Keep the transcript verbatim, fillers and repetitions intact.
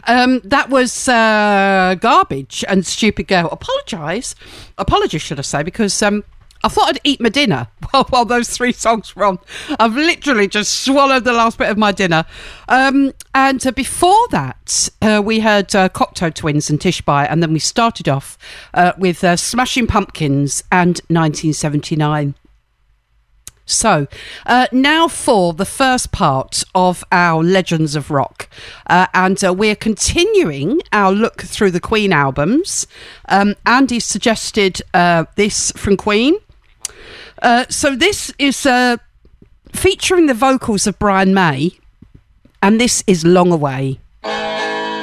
Um, that was uh, Garbage and Stupid Girl. Apologise. Apologies, should I say, because um, I thought I'd eat my dinner while, while those three songs were on. I've literally just swallowed the last bit of my dinner. Um, and uh, before that, uh, we heard uh, Cocteau Twins and Tishby, and then we started off uh, with uh, Smashing Pumpkins and nineteen seventy-nine. So, uh, now for the first part of our Legends of Rock. Uh, and uh, we're continuing our look through the Queen albums. Um, Andy suggested uh, this from Queen. Uh, so this is uh, featuring the vocals of Brian May. And this is Long Away.